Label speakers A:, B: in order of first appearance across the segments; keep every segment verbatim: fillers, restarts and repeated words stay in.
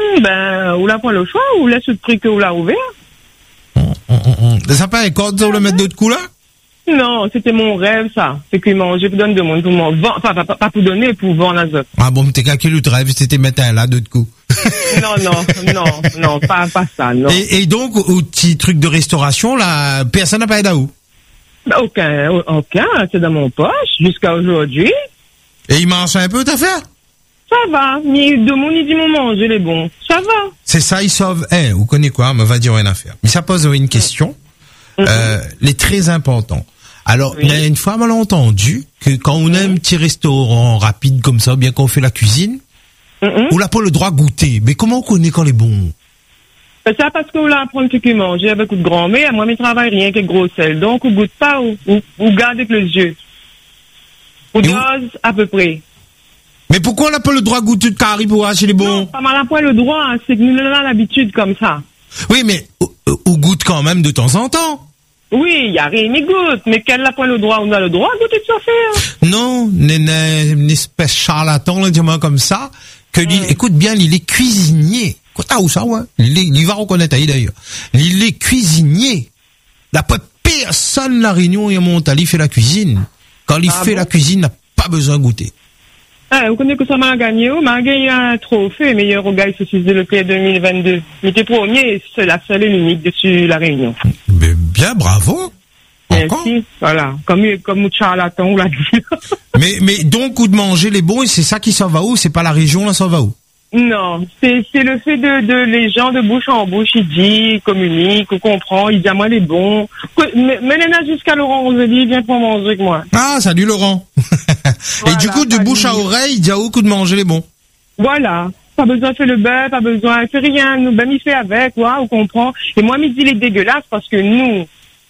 A: Ben, ou la prend le choix, ou laisse le truc ou l'a ouvert.
B: Hum, hum, hum. Ça pas un code pour le mettre d'autres coups là?
A: Non, c'était mon rêve, ça. C'est que manger pour donner de monde, pour m'en vendre, pas, pas, pas, pas pour donner, pour vendre la zone.
B: Ah bon, t'es calculé le rêve, c'était mettre un là, d'autres coups.
A: Non, non, non, non, pas, pas ça, non.
B: Et, et donc, au petit truc de restauration, là, personne n'a pas aidé à où?
A: Ben, aucun, aucun, c'est dans mon poche, jusqu'à aujourd'hui.
B: Et il mange un peu, t'as fait?
A: Ça va, ni de mon, ni du moment, manger les bons. Ça va.
B: C'est ça, il sauve, eh, vous connaissez quoi, me va dire une affaire. Mais ça pose une question, mm-hmm. euh, les très important. Alors, oui. Il y a une fois mal entendu que quand on a un petit restaurant rapide comme ça, bien qu'on fait la cuisine, mm-hmm. on n'a pas le droit de goûter. Mais comment on connaît quand les bons?
A: C'est ça parce qu'on l'a apprendre ce qu'il mange avec de grand-mère. Moi, je travaille rien que gros sel. Donc, on goûte pas ou, ou, ou garde avec les yeux. On dose à peu près.
B: Mais pourquoi on n'a pas le droit de goûter de carré pour acheter les bons? Non,
A: pas mal à point le droit, hein, c'est que nous avons l'habitude comme ça.
B: Oui, mais on goûte quand même de temps en temps.
A: Oui, il y a rien qui goûte, mais quel n'a pas le droit? On a le droit de goûter de ça faire.
B: Non, une espèce charlatan, là, dis-moi comme ça, que hum. écoute bien, il est cuisinier. Ah, où ça, ouais? Il, est, il va reconnaître ailleurs, d'ailleurs. Il est cuisinier. La personne, la réunion, il monte, il fait la cuisine. Quand il ah fait bon? La cuisine, il n'a pas besoin de goûter.
A: Ah, vous connaissez que ça m'a gagné, oh, m'a gagné un trophée meilleur au gars saucisse de l'E P deux mille vingt-deux. Il était premier, c'est la seule et l'unique dessus la Réunion.
B: Mais bien, bravo. Encore?
A: Merci, voilà. Comme, comme charlatan, on l'a dit.
B: mais, mais donc, ou de manger les bons, et c'est ça qui s'en va où? C'est pas la région, là, s'en va où?
A: Non, c'est, c'est le fait de, de, les gens de bouche en bouche, ils disent, ils communiquent, ils comprennent, ils disent à moi les bons. Mais, mais là, jusqu'à Laurent Rosely, viens pour manger avec moi.
B: Ah, salut Laurent. Voilà, et du coup, de salut. Bouche à oreille, il dit à où que de manger les bons.
A: Voilà. Pas besoin de faire le beurre, pas besoin, fait rien. Nous, ben, il fait avec, ouais, on comprend. Et moi, il dit les dégueulasses parce que nous,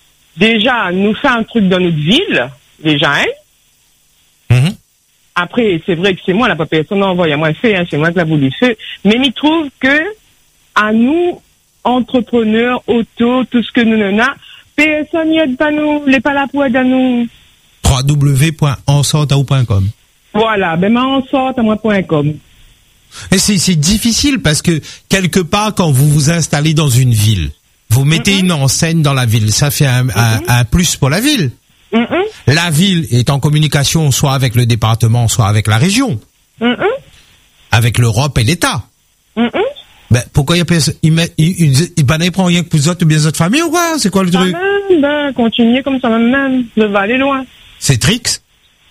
A: déjà, nous fait un truc dans notre ville, déjà, hein. Mm-hmm. Après, c'est vrai que c'est moi, la personne envoie à moi fait, hein, c'est moi qui l'a voulu faire. Mais il trouve que, à nous, entrepreneurs, auto, tout ce que nous n'en a, personne n'y aide pas nous, les pas là pour aider à nous.
B: w w w point en sorte à ou point com.
A: Voilà, ben, ma en sorte à moi point com.
B: Et c'est, c'est difficile parce que, quelque part, quand vous vous installez dans une ville, vous mettez mm-hmm. une enseigne dans la ville, ça fait un, mm-hmm. un, un plus pour la ville. Mm-mm. La ville est en communication soit avec le département, soit avec la région, Mm-mm. avec l'Europe et l'État. Mm-mm. Ben pourquoi il y a personne? Il met, il, il, il, ben, il prend rien que pour autres, bien autres familles ou quoi? C'est quoi le truc?
A: Ben, ben, continuer comme ça même, ne va aller loin.
B: C'est Trix.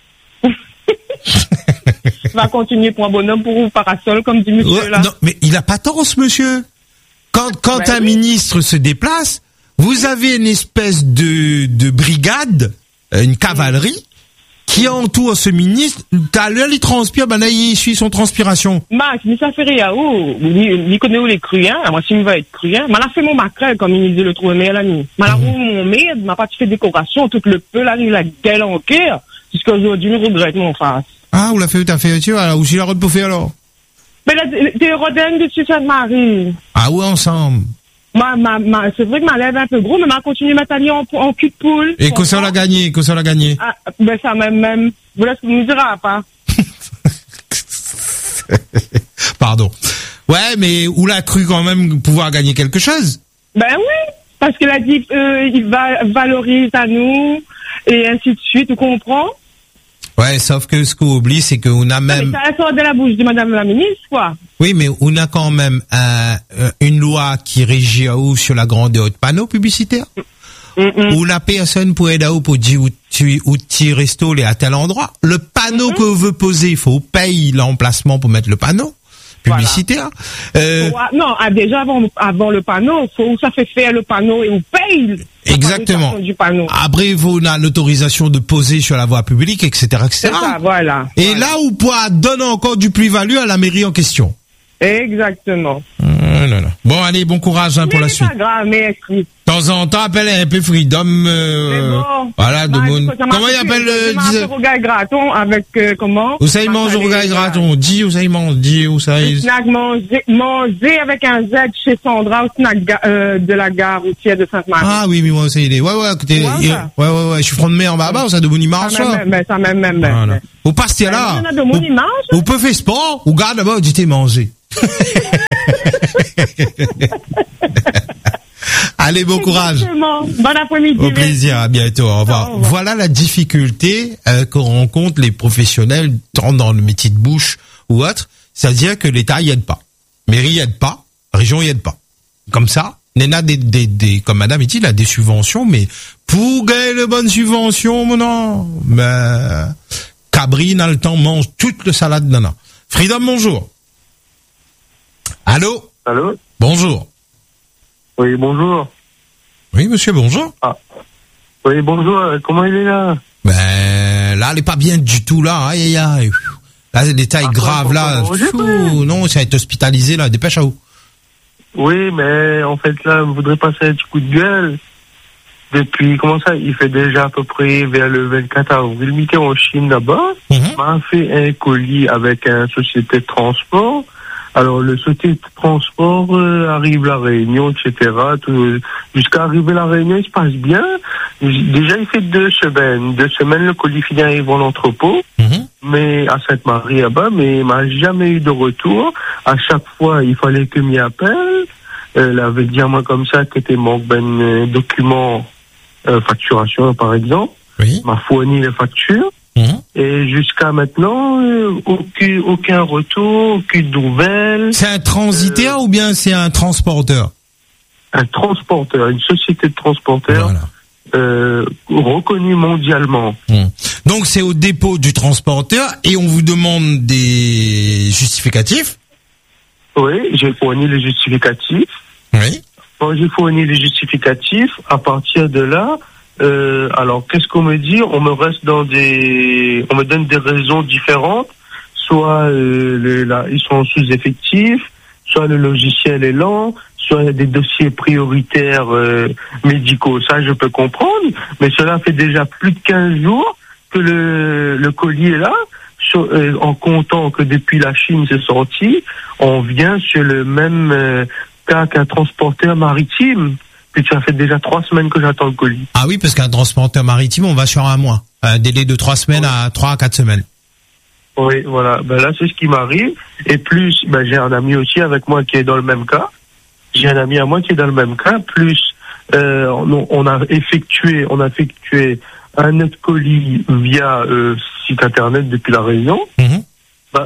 A: Va continuer pour un bonhomme pour un parasol comme dit monsieur ouais, là.
B: Non, mais il a pas tort ce monsieur. Quand quand ben, un oui. ministre se déplace, vous avez une espèce de de brigade. Une cavalerie qui entoure ce ministre. Tout à l'heure, il transpire, ben là, il suit son transpiration.
A: Max, mais ça fait rien. Oh, il connaît où les cruins. Moi, si il va être cruin. Mais là, fait mon macrel, comme il dit le trou mais la nuit. Mais là, où mon merde, m'a pas fait décoration, tout le peu, là, il a gueule en cœur. Jusqu'à aujourd'hui, je regrette mon face.
B: Ah, vous l'avez fait, t'as fait, tu vois, où j'ai la route pour faire alors?
A: Mais là, t'es rodin dessus Sainte-Marie.
B: Ah ouais, ensemble.
A: Ma, ma, ma, c'est vrai que ma lèvre est un peu gros, mais m'a continué ma taille en, en cul de poule.
B: Et que ça l'a gagné, que ça l'a gagné.
A: Ah, ben ça même, même. Vous laissez nous dira pas.
B: Pardon. Ouais, mais où l'a cru quand même pouvoir gagner quelque chose?
A: Ben oui, parce qu'il a dit, euh, il va, valorise à nous, et ainsi de suite, tu comprends?
B: Ouais, sauf que ce qu'on oublie, c'est qu'on a même...
A: Mais ça sort de la bouche de madame la ministre, quoi.
B: Oui, mais on a quand même un, une loi qui régit à où sur la grandeur de panneaux publicitaires. Mm-mm. Où la personne pourrait être pour dire où tu, où tu resto est à tel endroit. Le panneau mm-hmm. que veut poser, il faut payer l'emplacement pour mettre le panneau publicitaire. Voilà. Euh,
A: non, déjà avant, avant le panneau, faut, ça fait faire le panneau et on paye.
B: Exactement.
A: Du panneau.
B: Après, on a l'autorisation de poser sur la voie publique, et cetera, et cetera.
A: C'est ça, voilà.
B: Et
A: voilà.
B: là, on pourra donner encore du plus-value à la mairie en question.
A: Exactement.
B: Euh, non, non. Bon, allez, bon courage hein, pour la suite.
A: C'est pas grave, merci.
B: De temps en temps, appelle un peu Freedom. Euh, bon. Voilà, de monde. Comment il appelle le...
A: Je mange au gars graton avec, euh, comment?
B: Où ça, il mange au gars graton? Dis où ça, il mange. Dis où ça, il...
A: Snack manger, manger avec un Z chez Sandra au snack euh, de la gare routière de Sainte-Marie.
B: Ah oui, mais moi aussi, il est. Ouais, ouais, écoutez. Ouais, ouais, ouais, ouais, ouais, je suis front de mer en bas, ça de bon dimanche.
A: Ça même, même, ça même, même. Voilà.
B: Au pastel là.
A: On a de bon dimanche.
B: Vous pouvez faire sport, ou garde là-bas, dites manger. Allez, bon courage.
A: Exactement. Bon après-midi.
B: Au plaisir, à bientôt, au revoir. Au revoir. Voilà la difficulté euh, que rencontrent les professionnels, tant dans le métier de bouche ou autre, c'est-à-dire que l'État y aide pas. Mairie y aide pas, région y aide pas. Comme ça, Néna, des, des, des, comme madame dit, il a des subventions, mais pour gagner de bonnes subventions, non, mais Cabri, n'a le temps, mange toute le salade nana. Freedom, bonjour. Allô?
C: Allô?
B: Bonjour.
C: Oui, bonjour.
B: Oui, monsieur, bonjour.
C: Ah. Oui, bonjour, comment il est là?
B: Ben, là, elle est pas bien du tout, là. Aïe, aïe, aïe. Là, l'État est ah, grave, là. Fou, non, ça va être hospitalisé, là. Dépêche à où?
C: Oui, mais en fait, là, je voudrais passer un petit coup de gueule. Depuis, comment ça, il fait déjà à peu près vers le vingt-quatre avril, il était en Chine là-bas. Mm-hmm. M'a fait un colis avec une société de transport. Alors, le société de transport euh, arrive à la Réunion, et cetera. Tout, jusqu'à arriver à la Réunion, il se passe bien. Déjà, il fait deux semaines. Deux semaines, le colis finit arrive en entrepôt. Mm-hmm. Mais à Sainte-Marie là-bas, mais il m'a jamais eu de retour. À chaque fois, il fallait que m'y appelle. Elle avait dit à moi comme ça que t'es manque ben euh, document euh, facturation par exemple.
B: Oui.
C: M'a fourni les factures. Mmh. Et jusqu'à maintenant, euh, aucun, aucun retour, aucune nouvelle.
B: C'est un transitaire euh, ou bien c'est un transporteur?
C: Un transporteur, une société de transporteurs. Voilà. Euh, reconnu mondialement.
B: Mmh. Donc c'est au dépôt du transporteur et on vous demande des justificatifs?
C: Oui, j'ai fourni les justificatifs.
B: Oui.
C: Quand j'ai fourni les justificatifs, à partir de là, euh, alors qu'est-ce qu'on me dit? On me reste dans des, on me donne des raisons différentes. Soit euh, le, là, ils sont sous-effectifs, soit le logiciel est lent, soit il y a des dossiers prioritaires euh, médicaux. Ça, je peux comprendre, mais cela fait déjà plus de quinze jours que le, le colis est là. Sur, euh, en comptant que depuis la Chine c'est sorti, on vient sur le même euh, cas qu'un transporteur maritime. Puis ça fait déjà trois semaines que j'attends le colis.
B: Ah oui, parce qu'un transporteur maritime, on va sur un mois. Un délai de trois semaines oui. à trois à quatre semaines.
C: Oui, voilà. Ben là, c'est ce qui m'arrive. Et plus, ben, j'ai un ami aussi avec moi qui est dans le même cas. J'ai un ami à moi qui est dans le même cas. Plus, euh, on, on a effectué, on a effectué un autre colis via euh, site internet depuis la Réunion. Mmh. Ben,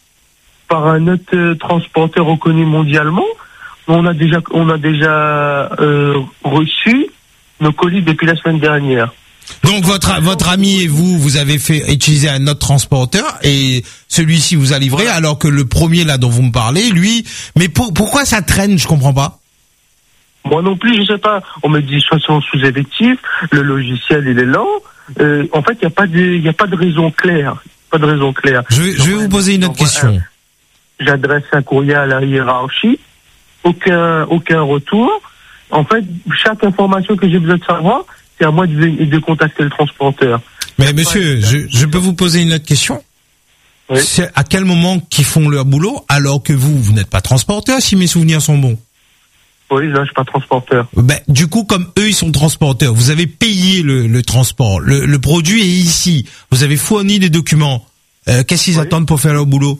C: par un autre euh, transporteur reconnu mondialement. On a déjà, on a déjà euh, reçu nos colis depuis la semaine dernière.
B: Donc votre votre ami et vous, vous avez fait utiliser un autre transporteur et celui-ci vous a livré, voilà. Alors que le premier là dont vous me parlez, lui, mais pour, pourquoi ça traîne? Je comprends pas.
C: Moi non plus, je sais pas. On me dit soit sont sous-effectifs, le logiciel il est lent. Euh, en fait, il y a pas de, il y a pas de raison claire, pas de raison claire.
B: Je vais, je vais vous poser une autre question.
C: Un, j'adresse un courrier à la hiérarchie. Aucun, aucun retour. En fait, chaque information que j'ai besoin de savoir, c'est à moi de, de contacter le transporteur.
B: Mais monsieur, je, je peux vous poser une autre question? Oui. C'est à quel moment qu'ils font leur boulot alors que vous, vous n'êtes pas transporteur, si mes souvenirs sont bons?
C: Oui, là, je suis pas transporteur.
B: Ben, du coup, comme eux, ils sont transporteurs, vous avez payé le, le transport. Le, le produit est ici. Vous avez fourni les documents. Euh, qu'est-ce qu'ils oui. attendent pour faire leur boulot?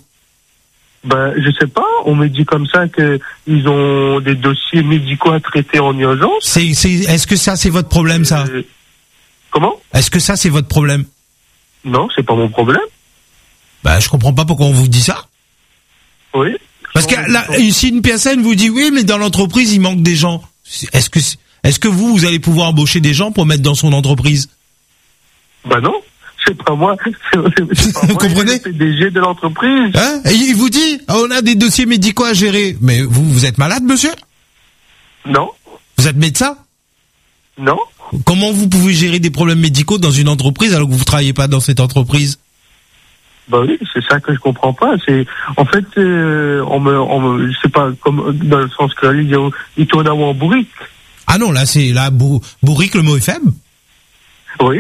C: Ben, je sais pas. On me dit comme ça que ils ont des dossiers médicaux à traiter en urgence.
B: C'est, c'est, est-ce que ça, c'est votre problème, ça?
C: Euh, comment?
B: Est-ce que ça, c'est votre problème?
C: Non, c'est pas mon problème.
B: Ben, je comprends pas pourquoi on vous dit ça.
C: Oui.
B: Parce que là, si une personne vous dit oui, mais dans l'entreprise, il manque des gens. Est-ce que, est-ce que vous, vous allez pouvoir embaucher des gens pour mettre dans son entreprise?
C: Ben non. C'est pas moi, c'est, c'est pas
B: vous
C: moi,
B: comprenez?
C: le P D G de l'entreprise.
B: Hein? Et il vous dit, on a des dossiers médicaux à gérer. Mais vous, vous êtes malade, monsieur?
C: Non.
B: Vous êtes médecin?
C: Non.
B: Comment vous pouvez gérer des problèmes médicaux dans une entreprise alors que vous travaillez pas dans cette entreprise?
C: Bah oui, c'est ça que je comprends pas. C'est, en fait, euh, on me, on me, c'est pas comme dans le sens que il, il tourne en bourrique.
B: Ah non, là c'est là bourr, bourrique, le mot est faible.
C: Oui.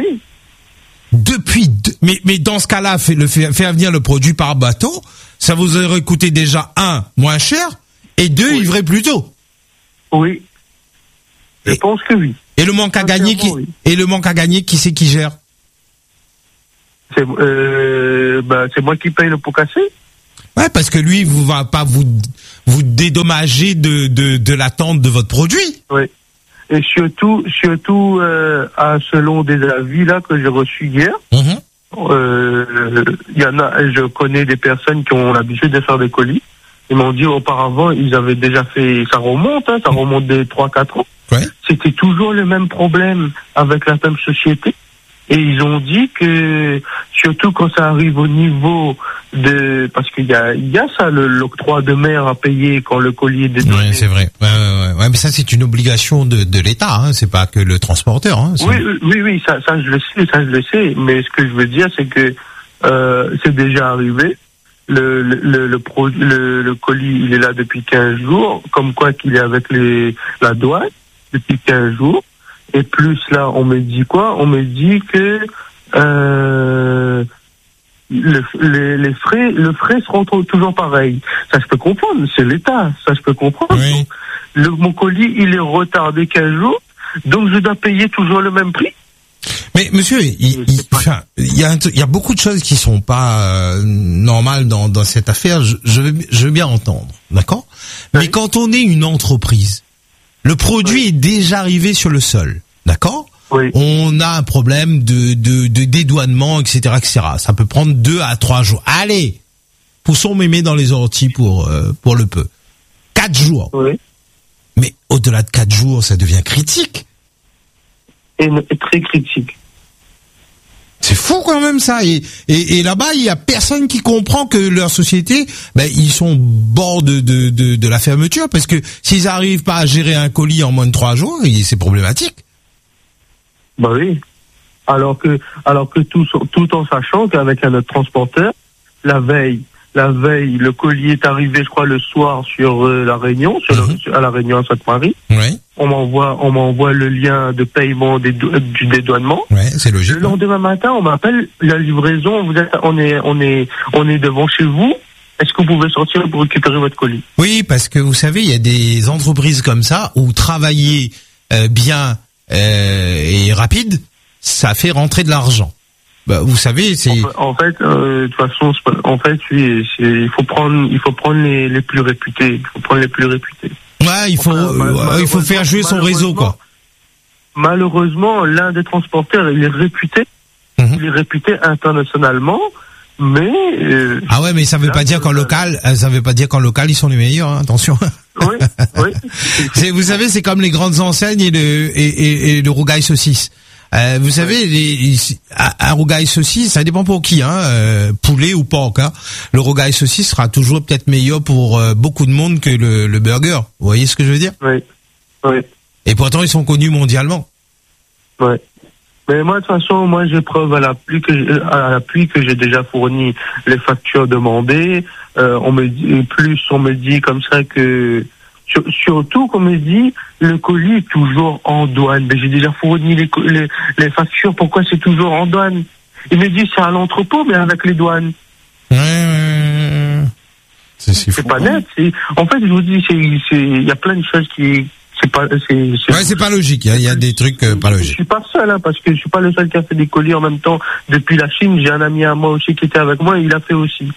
B: Depuis, deux, mais mais dans ce cas-là, fait, le, faire venir le produit par bateau, ça vous aurait coûté déjà un moins cher et deux oui. livré plus tôt.
C: Oui. Je et, pense que oui.
B: Et le manque à gagner qui oui. et le manque à gagner, qui c'est qui gère?
C: C'est euh, bah c'est moi qui paye le pot cassé.
B: Ouais, parce que lui, vous va pas vous vous dédommagez de, de, de l'attente de votre produit.
C: Oui. Et surtout, surtout, euh, à, selon des avis là que j'ai reçus hier, mm-hmm. euh, y en a, je connais des personnes qui ont l'habitude de faire des colis. Ils m'ont dit auparavant, ils avaient déjà fait, ça remonte, hein, ça remonte des trois quatre ans.
B: Ouais.
C: C'était toujours le même problème avec la même société. Et ils ont dit que, surtout quand ça arrive au niveau de, parce qu'il y a, il y a ça, le, l'octroi de mer à payer quand le colis est dédouané.
B: Ouais, c'est vrai. Ouais, ouais, ouais. Ouais, mais ça, c'est une obligation de, de l'État, hein. C'est pas que le transporteur, hein.
C: Oui, oui, oui, ça, ça, je le sais, ça, je le sais. Mais ce que je veux dire, c'est que, euh, c'est déjà arrivé. Le, le, le, le, pro, le, le colis, il est là depuis quinze jours, comme quoi qu'il est avec les, la douane depuis quinze jours. Et plus là, on me dit quoi? On me dit que euh, le, les, les frais, le frais seront toujours pareils. Ça, je peux comprendre. C'est l'État. Ça, je peux comprendre.
B: Oui.
C: Donc, le, mon colis, il est retardé quinze jours, donc je dois payer toujours le même prix.
B: Mais monsieur, il, il, enfin, il y a, il y a beaucoup de choses qui sont pas euh, normales dans, dans cette affaire. Je, je, veux, je veux bien entendre, d'accord? Oui. Mais quand on est une entreprise, le produit oui. est déjà arrivé sur le sol, d'accord?
C: Oui.
B: On a un problème de, de, de dédouanement, et cetera, et cetera. Ça peut prendre deux à trois jours. Allez, poussons mémé dans les orties pour euh, pour le peu. Quatre jours.
C: Oui.
B: Mais au-delà de quatre jours, ça devient critique.
C: Et, et très critique.
B: C'est fou quand même ça. Et, et, et là-bas, il y a personne qui comprend que leur société, ben ils sont au bord de, de, de, de la fermeture, parce que s'ils arrivent pas à gérer un colis en moins de trois jours, c'est problématique.
C: Bah oui. Alors que, alors que tout, tout en sachant qu'avec un autre transporteur, la veille, la veille, le colis est arrivé, je crois, le soir sur euh, la Réunion, sur mm-hmm. le, à la Réunion à Sainte-Marie.
B: Oui.
C: On m'envoie, on m'envoie le lien de paiement des, du dédouanement.
B: Ouais, c'est logique.
C: Le lendemain matin, on m'appelle la livraison. Vous êtes, on est, on est, on est devant chez vous. Est-ce que vous pouvez sortir pour récupérer votre colis?
B: Oui, parce que vous savez, il y a des entreprises comme ça où travailler euh, bien euh, et rapide, ça fait rentrer de l'argent. Bah, vous savez, c'est.
C: En fait, euh, de toute façon, en fait, oui, c'est, il faut prendre, il faut prendre les, les plus réputés. Il faut prendre les plus réputés.
B: Ouais, il faut, enfin, euh, il faut faire jouer son réseau, quoi.
C: Malheureusement, l'un des transporteurs, il est réputé, mm-hmm. il est réputé internationalement, mais. Euh,
B: ah ouais, mais ça veut là, pas dire qu'en local, ça veut pas dire qu'en local ils sont les meilleurs. Hein, attention.
C: Oui, oui.
B: C'est, vous savez, c'est comme les grandes enseignes et le et, et, et le rougail saucisse. Euh, vous savez, les, les, un rougail saucisse, ça dépend pour qui, hein, euh, poulet ou porc. Hein. Le rougail saucisse sera toujours peut-être meilleur pour euh, beaucoup de monde que le, le burger. Vous voyez ce que je veux dire?
C: Oui, oui.
B: Et pourtant, ils sont connus mondialement.
C: Oui. Mais moi, de toute façon, moi, j'ai preuve à l'appui que à l'appui que j'ai déjà fourni les factures demandées. Euh, on me dit, plus on me dit comme ça que. Surtout, comme je dis, le colis est toujours en douane. Mais j'ai déjà fourni les, les, les factures. Pourquoi c'est toujours en douane? Il me dit c'est à l'entrepôt, mais avec les douanes.
B: Ouais, ouais. C'est, c'est,
C: c'est pas net. C'est, en fait, je vous dis, c'est, c'est, il y a plein de choses qui, c'est pas, c'est, c'est
B: ouais, c'est pas logique. Il y a, il y a des trucs euh, pas logiques.
C: Je suis pas seul, hein, parce que je suis pas le seul qui a fait des colis en même temps depuis la Chine. J'ai un ami à moi aussi qui était avec moi, et il a fait aussi.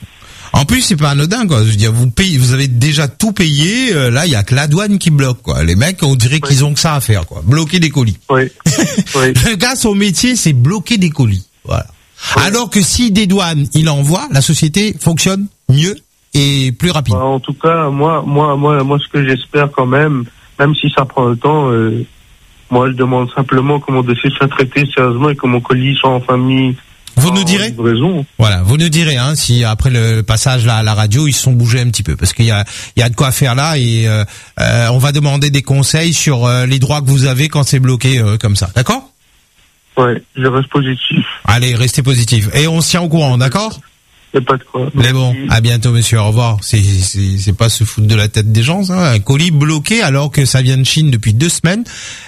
B: En plus, c'est pas anodin, quoi. Je veux dire, vous payez, vous avez déjà tout payé. Euh, là, il y a que la douane qui bloque, quoi. Les mecs, on dirait oui. qu'ils ont que ça à faire, quoi. Bloquer des colis.
C: Oui. oui.
B: Le gars, son métier, c'est bloquer des colis. Voilà. Oui. Alors que si des douanes, il envoie, la société fonctionne mieux et plus rapide.
C: En tout cas, moi, moi, moi, moi, ce que j'espère quand même, même si ça prend le temps, euh, moi, je demande simplement que mon dossier soit traité sérieusement et que mon colis soit enfin mis.
B: Vous nous direz. Voilà, vous nous direz hein, si après le passage là à la radio ils se sont bougés un petit peu, parce qu'il y a il y a de quoi faire là, et euh, euh, on va demander des conseils sur euh, les droits que vous avez quand c'est bloqué euh, comme ça, d'accord?
C: Ouais, je reste positif.
B: Allez, restez positif et on se tient au courant, d'accord?
C: Y a pas de quoi.
B: Mais bon, à bientôt monsieur, au revoir. C'est c'est c'est pas se foutre de la tête des gens, ça. Un colis bloqué alors que ça vient de Chine depuis deux semaines.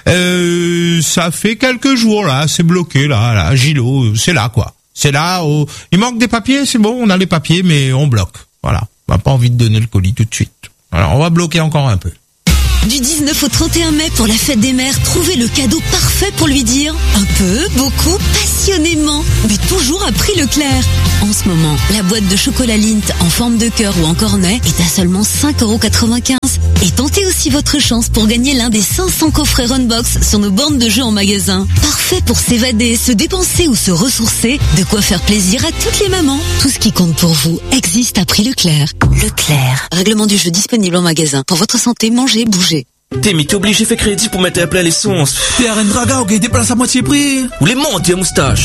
B: Euh, ça fait quelques jours là, c'est bloqué là, là, Gilo, c'est là quoi. C'est là, oh, il manque des papiers, c'est bon, on a les papiers mais on bloque. Voilà. On n'a pas envie de donner le colis tout de suite. Alors on va bloquer encore un peu.
D: Du dix-neuf au trente et un mai pour la fête des mères, trouvez le cadeau parfait pour lui dire un peu, beaucoup, passionnément, mais toujours à prix Leclerc. En ce moment, la boîte de chocolat Lindt en forme de cœur ou en cornet est à seulement cinq euros quatre-vingt-quinze. Et tentez aussi votre chance pour gagner l'un des cinq cents coffrets Runbox sur nos bornes de jeux en magasin. Parfait pour s'évader, se dépenser ou se ressourcer, de quoi faire plaisir à toutes les mamans. Tout ce qui compte pour vous existe à prix Leclerc. Leclerc. Règlement du jeu disponible en magasin. Pour votre santé, mangez, bougez.
E: T'es mais t'es obligé de faire crédit pour mettre à plat l'essence.
F: T'es à Rendraga, ok, déplace à moitié prix.
E: Ou les montes, à moustache.